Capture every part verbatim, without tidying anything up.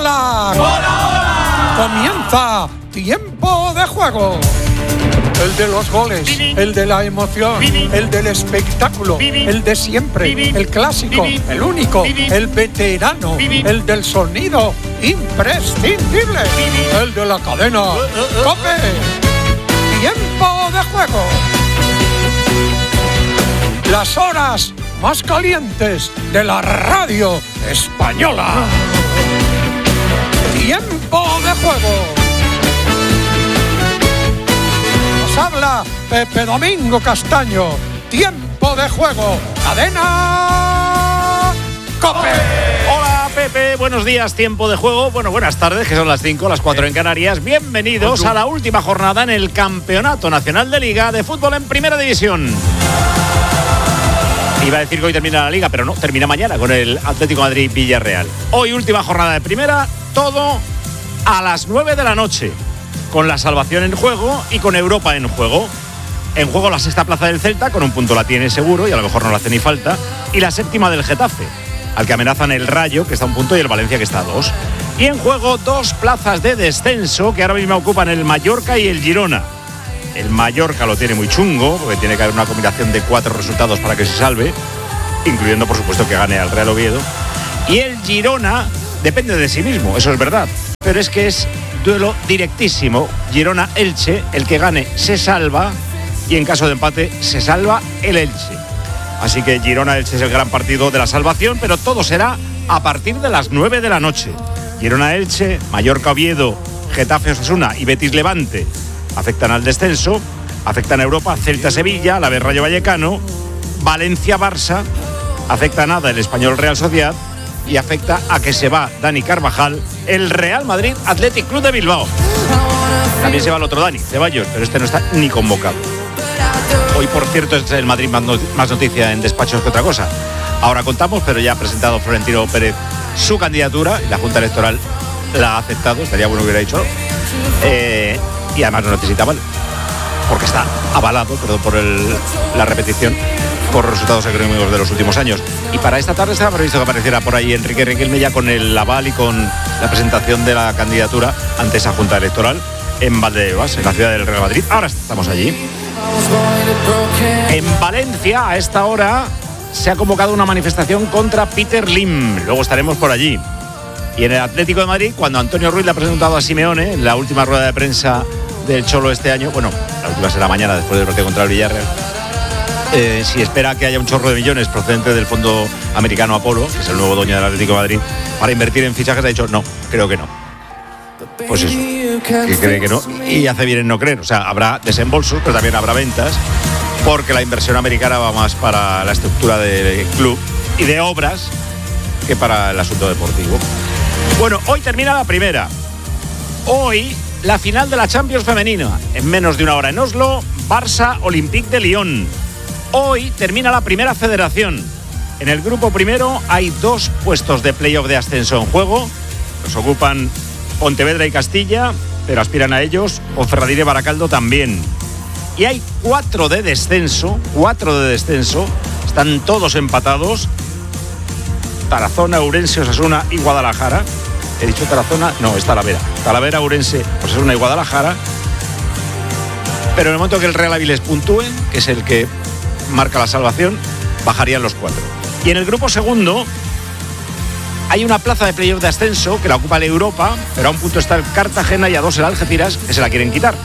hola! ¡Hola, hola! Comienza Tiempo de Juego. El de los goles, el de la emoción, el del espectáculo, el de siempre, el clásico, el único, el veterano, el del sonido imprescindible, el de la cadena COPE. Tiempo de Juego. Las horas más calientes de la radio española. Tiempo de Juego. Habla Pepe Domingo Castaño. Tiempo de Juego. Cadena COPE. Hola Pepe, buenos días. Tiempo de Juego. Bueno, buenas tardes, que son las cinco, las cuatro en Canarias. Bienvenidos a la última jornada en el Campeonato Nacional de Liga de Fútbol en Primera División. Iba a decir que hoy termina la Liga, pero no, termina mañana con el Atlético de Madrid Villarreal. Hoy última jornada de Primera, todo a las nueve de la noche. Con la salvación en juego y con Europa en juego. En juego la sexta plaza del Celta, con un punto la tiene seguro y a lo mejor no le hace ni falta. Y la séptima del Getafe, al que amenazan el Rayo, que está a un punto, y el Valencia, que está a dos. Y en juego dos plazas de descenso que ahora mismo ocupan el Mallorca y el Girona. El Mallorca lo tiene muy chungo, porque tiene que haber una combinación de cuatro resultados para que se salve, incluyendo por supuesto que gane al Real Oviedo. Y el Girona depende de sí mismo, eso es verdad. Pero es que es duelo directísimo. Girona-Elche, el que gane se salva, y en caso de empate se salva el Elche. Así que Girona-Elche es el gran partido de la salvación, pero todo será a partir de las nueve de la noche. Girona-Elche, Mallorca-Oviedo, Getafe-Osasuna y Betis-Levante afectan al descenso, afectan a Europa, Celta-Sevilla, la Rayo Vallecano, Valencia-Barça, afecta a nada el Español-Real Sociedad, y afecta a que se va Dani Carvajal, el Real Madrid Athletic Club de Bilbao. También se va el otro Dani, Ceballos, pero este no está ni convocado. Hoy, por cierto, es el Madrid más noticia en despachos que otra cosa. Ahora contamos, pero ya ha presentado Florentino Pérez su candidatura y la Junta Electoral la ha aceptado. Estaría bueno que hubiera dicho. Eh, y además no necesitaba, porque está avalado, perdón por el, la repetición, por los resultados económicos de los últimos años. Y para esta tarde estaba previsto que apareciera por ahí Enrique Riquelme ya con el aval y con la presentación de la candidatura ante esa Junta Electoral en Valdebebas, en la ciudad del Real Madrid. Ahora estamos allí. En Valencia, a esta hora, se ha convocado una manifestación contra Peter Lim. Luego estaremos por allí. Y en el Atlético de Madrid, cuando Antonio Ruiz le ha presentado a Simeone en la última rueda de prensa del Cholo este año, bueno, la última será mañana después del partido contra el Villarreal, Eh, si espera que haya un chorro de millones procedente del fondo americano Apolo, que es el nuevo dueño del Atlético de Madrid, para invertir en fichajes, ha dicho no, creo que no. Pues eso, que cree que no, y hace bien en no creer. O sea, habrá desembolsos, pero también habrá ventas, porque la inversión americana va más para la estructura del club y de obras que para el asunto deportivo. Bueno, hoy termina la primera. Hoy la final de la Champions femenina, en menos de una hora en Oslo, Barça Olympique de Lyon. Hoy termina la primera federación. En el grupo primero hay dos puestos de playoff de ascenso en juego. Los ocupan Pontevedra y Castilla, pero aspiran a ellos. Ponferradina y Baracaldo también. Y hay cuatro de descenso, cuatro de descenso. Están todos empatados. Tarazona, Ourense, Osasuna y Guadalajara. He dicho Tarazona, no, es Talavera. Talavera, Ourense, Osasuna y Guadalajara. Pero en el momento que el Real Avilés puntúe, que es el que marca la salvación, bajarían los cuatro. Y en el grupo segundo hay una plaza de playoff de ascenso que la ocupa el Europa, pero a un punto está el Cartagena y a dos el Algeciras, que se la quieren quitar.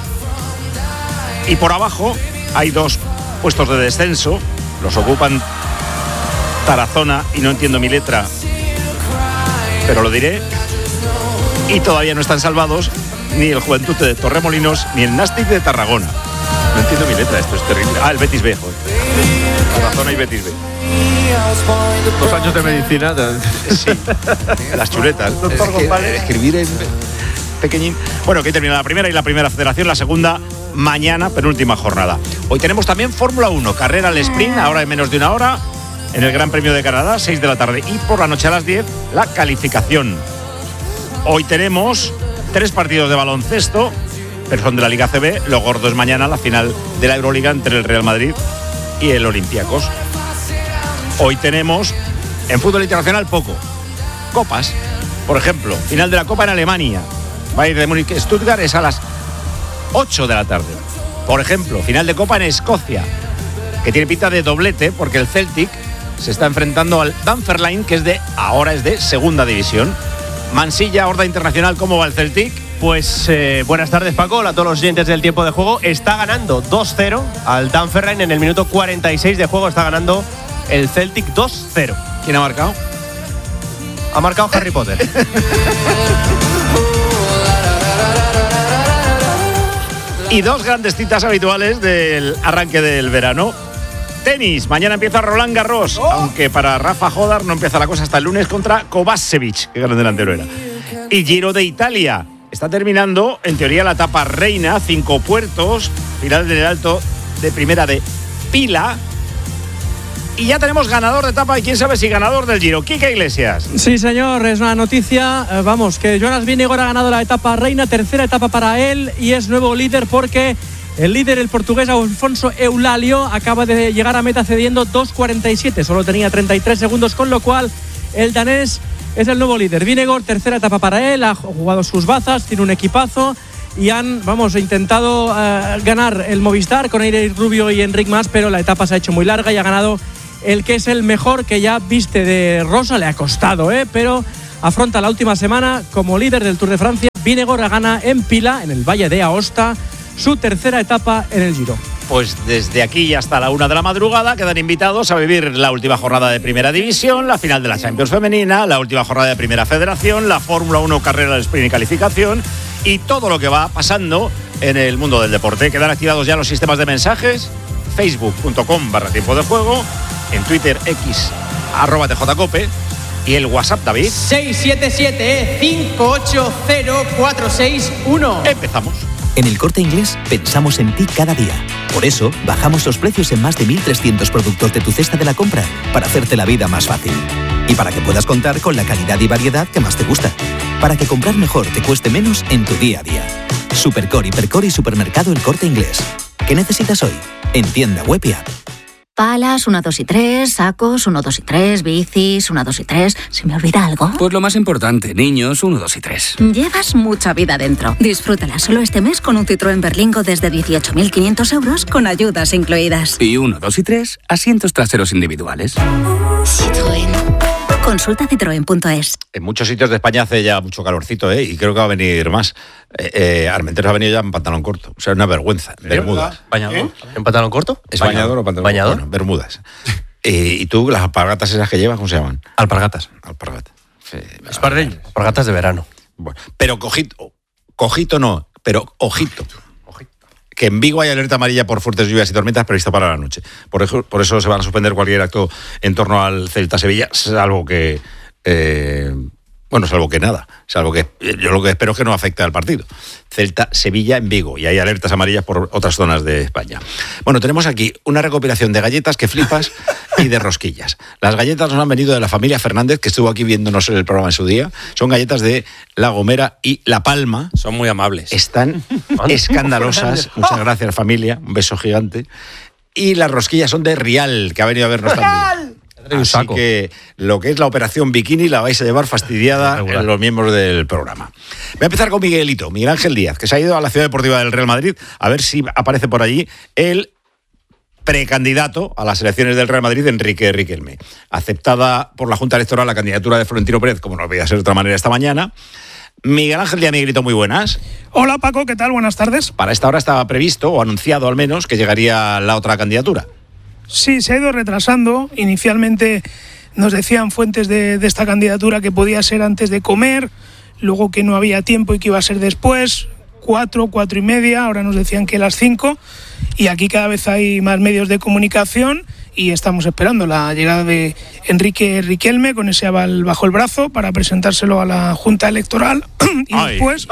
Y por abajo hay dos puestos de descenso, los ocupan Tarazona y no entiendo mi letra, pero lo diré, y todavía no están salvados ni el Juventud de Torremolinos ni el Nàstic de Tarragona. No entiendo mi letra, esto es terrible. Ah, el Betis B, joder. Tarazona y Betis B. Dos años de medicina. Sí, las chuletas. Es que escribir en pequeñín. Bueno, que termina la primera y la primera federación, la segunda mañana, penúltima jornada. Hoy tenemos también Fórmula uno, carrera al sprint, ahora en menos de una hora, en el Gran Premio de Canadá, seis de la tarde. Y por la noche a las diez, la calificación. Hoy tenemos tres partidos de baloncesto, pero son de la Liga C B. Lo gordo es mañana, la final de la Euroliga entre el Real Madrid y el Olympiacos. Hoy tenemos en fútbol internacional poco. Copas. Por ejemplo, final de la Copa en Alemania. Bayern de Múnich Stuttgart es a las ocho de la tarde. Por ejemplo, final de Copa en Escocia, que tiene pinta de doblete porque el Celtic se está enfrentando al Dunfermline, que es de ahora es de segunda división. Mansilla, Horda Internacional, ¿cómo va el Celtic? Pues eh, buenas tardes, Paco. Hola a todos los oyentes del tiempo de juego. Está ganando dos cero al Dunfermline en el minuto cuarenta y seis de juego. Está ganando el Celtic dos cero. ¿Quién ha marcado? Ha marcado Harry Potter. Y dos grandes citas habituales del arranque del verano. Tenis, mañana empieza Roland Garros, oh. aunque para Rafa Jodar no empieza la cosa hasta el lunes contra Kovacevic, que gran delantero era. Y Giro de Italia, está terminando en teoría la etapa reina, cinco puertos, final del Alto de Primera de Pila. Y ya tenemos ganador de etapa y quién sabe si ganador del Giro. Quique Iglesias. Sí, señor, es una noticia. Eh, vamos, que Jonas Vingegaard ha ganado la etapa reina, tercera etapa para él y es nuevo líder porque el líder, el portugués Alfonso Eulalio, acaba de llegar a meta cediendo dos cuarenta y siete. Solo tenía treinta y tres segundos, con lo cual el danés es el nuevo líder. Vingegaard, tercera etapa para él, ha jugado sus bazas, tiene un equipazo y han, vamos, intentado uh, ganar el Movistar con Eric Rubio y Enric Mas, pero la etapa se ha hecho muy larga y ha ganado el que es el mejor, que ya viste de rosa, le ha costado, ¿eh? pero afronta la última semana como líder del Tour de Francia. Vingegaard gana en Pila, en el Valle de Aosta, su tercera etapa en el Giro. Pues desde aquí hasta la una de la madrugada quedan invitados a vivir la última jornada de Primera División, la final de la Champions Femenina, la última jornada de Primera Federación, la Fórmula uno carrera de sprint y calificación y todo lo que va pasando en el mundo del deporte. Quedan activados ya los sistemas de mensajes, facebook punto com barra tiempo de juego, en Twitter X, arroba tjcope, y el WhatsApp, David. seis siete siete cinco ocho cero cuatro seis uno. Empezamos. En El Corte Inglés pensamos en ti cada día. Por eso, bajamos los precios en más de mil trescientos productos de tu cesta de la compra para hacerte la vida más fácil. Y para que puedas contar con la calidad y variedad que más te gusta. Para que comprar mejor te cueste menos en tu día a día. Supercore, Hipercore y Supermercado El Corte Inglés. ¿Qué necesitas hoy? En tienda web y app. Palas, uno, dos y tres, sacos, uno, dos y tres, bicis, uno, dos y tres. ¿Se me olvida algo? Pues lo más importante, niños, uno, dos y tres. Llevas mucha vida dentro. Disfrútala solo este mes con un Citroën Berlingo desde dieciocho mil quinientos euros con ayudas incluidas. Y uno, dos y tres, asientos traseros individuales. Citroën. Consulta citroen punto es. En muchos sitios de España hace ya mucho calorcito, ¿eh? Y creo que va a venir más. Eh, eh, Armenteros ha venido ya en pantalón corto. O sea, una vergüenza. Bermudas. ¿Bañador? ¿Eh? ¿En pantalón corto? ¿Es bañador o pantalón ¿Bañador? corto? Bueno, bermudas. eh, ¿Y tú, las alpargatas esas que llevas, cómo se llaman? Alpargatas. Alpargatas. Sí, Espardeños. Alpargatas de verano. Bueno, pero cojito, cojito no, pero ojito. Que en Vigo hay alerta amarilla por fuertes lluvias y tormentas prevista para la noche. Por eso, por eso se van a suspender cualquier acto en torno al Celta Sevilla, salvo que... Eh, bueno, salvo que nada. Salvo que yo lo que espero es que no afecte al partido. Celta Sevilla en Vigo. Y hay alertas amarillas por otras zonas de España. Bueno, tenemos aquí una recopilación de galletas que flipas y de rosquillas. Las galletas nos han venido de la familia Fernández, que estuvo aquí viéndonos en el programa en su día. Son galletas de La Gomera y La Palma. Son muy amables. Están escandalosas. Muchas gracias, familia. Un beso gigante. Y las rosquillas son de Rial, que ha venido a vernos también. Así que lo que es la operación bikini la vais a llevar fastidiada en los miembros del programa. Voy a empezar con Miguelito, Miguel Ángel Díaz, que se ha ido a la Ciudad Deportiva del Real Madrid a ver si aparece por allí el precandidato a las elecciones del Real Madrid, Enrique Riquelme. Aceptada por la Junta Electoral la candidatura de Florentino Pérez, como no podía ser de otra manera esta mañana. Miguel Ángel Díaz, Miguelito, muy buenas. Hola Paco, ¿qué tal? Buenas tardes. Para esta hora estaba previsto, o anunciado al menos, que llegaría la otra candidatura. Sí, se ha ido retrasando. Inicialmente nos decían fuentes de, de esta candidatura que podía ser antes de comer, luego que no había tiempo y que iba a ser después, cuatro, cuatro y media, ahora nos decían que las cinco, y aquí cada vez hay más medios de comunicación y estamos esperando la llegada de Enrique Riquelme con ese aval bajo el brazo para presentárselo a la Junta Electoral y Ay. después...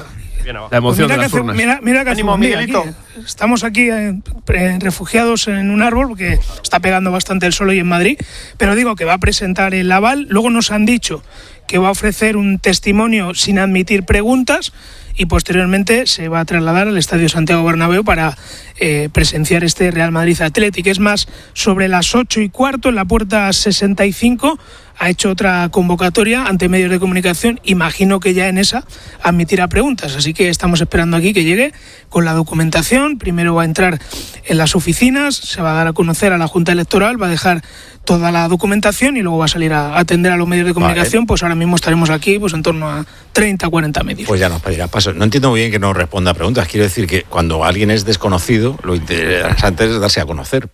La emoción pues mira de las que urnas. Mira, mira que Ánimo, Miguelito. aquí. Estamos aquí eh, refugiados en un árbol porque está pegando bastante el sol hoy en Madrid, pero digo que va a presentar el aval. Luego nos han dicho que va a ofrecer un testimonio sin admitir preguntas y posteriormente se va a trasladar al Estadio Santiago Bernabéu para eh, presenciar este Real Madrid Athletic. Es más, sobre las ocho y cuarto, en la puerta sesenta y cinco, ha hecho otra convocatoria ante medios de comunicación. Imagino que ya en esa admitirá preguntas, así que estamos esperando aquí que llegue con la documentación. Primero va a entrar en las oficinas, se va a dar a conocer a la Junta Electoral, va a dejar toda la documentación y luego va a salir a atender a los medios de comunicación. Vale. Pues ahora mismo estaremos aquí pues en torno a treinta, cuarenta medios. Pues ya nos pedirá paso. No entiendo muy bien que no responda a preguntas. Quiero decir que cuando alguien es desconocido, lo interesante es darse a conocer.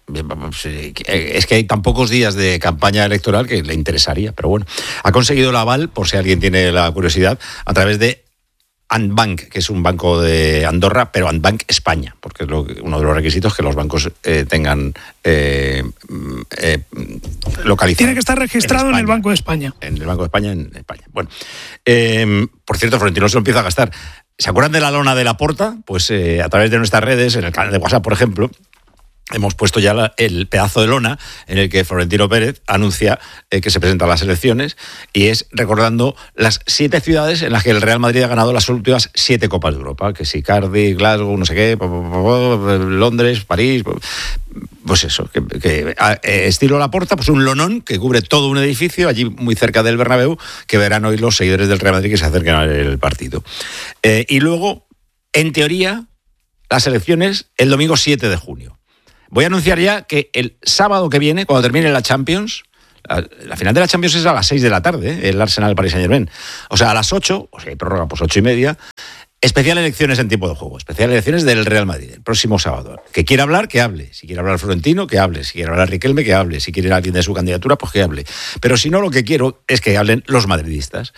Es que hay tan pocos días de campaña electoral que le interesaría, pero bueno. Ha conseguido el aval, por si alguien tiene la curiosidad, a través de Andbank, que es un banco de Andorra, pero Andbank España, porque es lo, uno de los requisitos que los bancos eh, tengan eh, eh, localizado. Tiene que estar registrado en, en el Banco de España. En el Banco de España, en España. Bueno, eh, por cierto, Florentino se lo empieza a gastar. ¿Se acuerdan de la lona de Laporta? Pues eh, a través de nuestras redes, en el canal de WhatsApp, por ejemplo, hemos puesto ya la, el pedazo de lona en el que Florentino Pérez anuncia eh, que se presenta a las elecciones, y es recordando las siete ciudades en las que el Real Madrid ha ganado las últimas siete Copas de Europa, que si Cardiff, Glasgow, no sé qué, Londres, París, pues eso, que, que estilo Laporta, pues un lonón que cubre todo un edificio allí muy cerca del Bernabéu, que verán hoy los seguidores del Real Madrid que se acerquen al partido. Eh, y luego, en teoría, las elecciones el domingo siete de junio. Voy a anunciar ya que el sábado que viene, cuando termine la Champions, la, la final de la Champions es a las seis de la tarde, ¿eh? El Arsenal Paris Saint-Germain. O sea, a las ocho, o sea, hay prórroga, pues ocho y media, especial elecciones en tiempo de juego, especial elecciones del Real Madrid, el próximo sábado. Que quiera hablar, que hable. Si quiere hablar Florentino, que hable. Si quiere hablar Riquelme, que hable. Si quiere alguien de su candidatura, pues que hable. Pero si no, lo que quiero es que hablen los madridistas.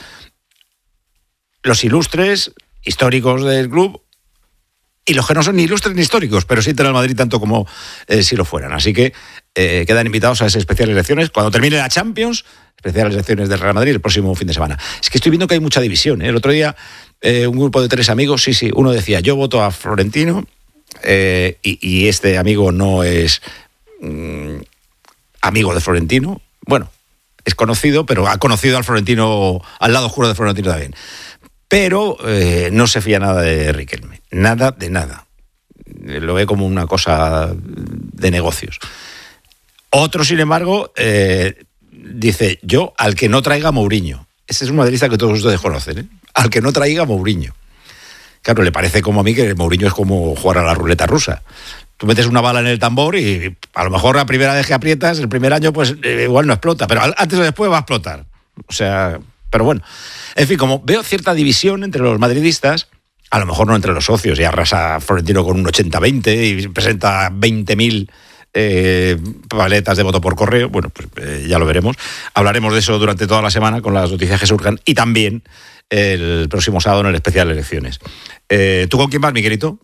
Los ilustres, históricos del club, y los que no son ni ilustres ni históricos, pero sienten al Madrid tanto como eh, si lo fueran. Así que eh, quedan invitados a esas especiales elecciones. Cuando termine la Champions, especiales elecciones del Real Madrid el próximo fin de semana. Es que estoy viendo que hay mucha división, ¿eh? El otro día, eh, un grupo de tres amigos, sí, sí, uno decía, yo voto a Florentino, eh, y, y este amigo no es mm, amigo de Florentino. Bueno, es conocido, pero ha conocido al Florentino, al lado oscuro de Florentino también. Pero eh, no se fía nada de Riquelme, nada de nada. Lo ve como una cosa de negocios. Otro, sin embargo, eh, dice, yo al que no traiga Mourinho. Ese es un madridista que todos ustedes conocen, ¿eh? Al que no traiga Mourinho. Claro, le parece como a mí que Mourinho es como jugar a la ruleta rusa. Tú metes una bala en el tambor y a lo mejor la primera vez que aprietas, el primer año, pues eh, igual no explota, pero antes o después va a explotar. O sea, pero bueno. En fin, como veo cierta división entre los madridistas, a lo mejor no entre los socios, y arrasa Florentino con un ochenta veinte y presenta veinte mil eh, paletas de voto por correo, bueno, pues eh, ya lo veremos. Hablaremos de eso durante toda la semana con las noticias que surjan, y también el próximo sábado en el especial elecciones. Eh, ¿Tú con quién vas, Miguelito?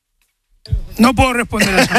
No puedo responder a eso.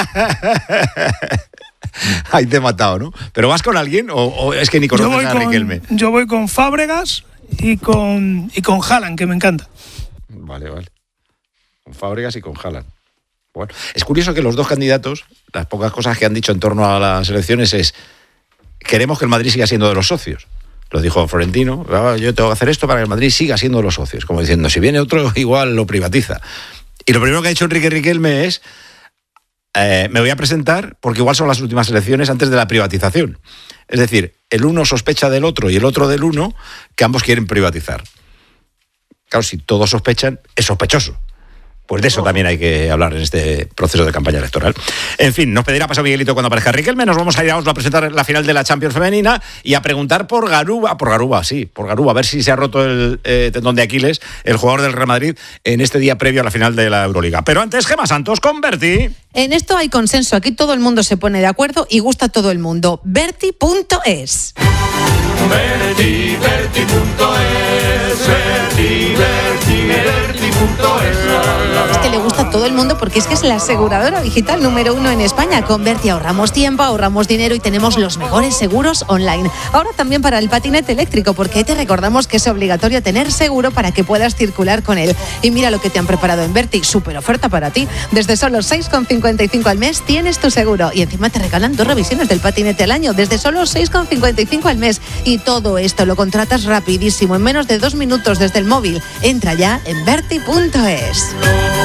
Ahí te he matado, ¿no? ¿Pero vas con alguien o, o es que ni conoces a Riquelme? Yo voy con Fábregas y con, y con Haaland, que me encanta. Vale, vale. Con Fábregas y con Haaland. Bueno, es curioso que los dos candidatos, las pocas cosas que han dicho en torno a las elecciones es, queremos que el Madrid siga siendo de los socios. Lo dijo Florentino, ah, yo tengo que hacer esto para que el Madrid siga siendo de los socios. Como diciendo, si viene otro, igual lo privatiza. Y lo primero que ha hecho Enrique Riquelme es, eh, me voy a presentar porque igual son las últimas elecciones antes de la privatización. Es decir, el uno sospecha del otro y el otro del uno, que ambos quieren privatizar. Claro, si todos sospechan, es sospechoso. Pues de eso también hay que hablar en este proceso de campaña electoral. En fin, nos pedirá paso Miguelito cuando aparezca Riquelme. Nos vamos a ir a Oslo a presentar la final de la Champions femenina y a preguntar por Garuba, por Garuba, sí, por Garuba, a ver si se ha roto el eh, tendón de Aquiles, el jugador del Real Madrid, en este día previo a la final de la Euroliga. Pero antes, Gemma Santos con Berti. En esto hay consenso, aquí todo el mundo se pone de acuerdo y gusta a todo el mundo. Berti punto es. Berti, Berti punto es, Berti, Berti, Berti punto es. Es que le gusta a todo el mundo porque es que es la aseguradora digital número uno en España. Con Berti ahorramos tiempo, ahorramos dinero y tenemos los mejores seguros online. Ahora también para el patinete eléctrico, porque te recordamos que es obligatorio tener seguro para que puedas circular con él. Y mira lo que te han preparado en Berti, súper oferta para ti. Desde solo seis con cincuenta y cinco al mes tienes tu seguro y encima te regalan dos revisiones del patinete al año desde solo seis con cincuenta y cinco al mes. Y todo esto lo contratas rapidísimo, en menos de dos minutos desde el móvil. Entra ya en berti punto es.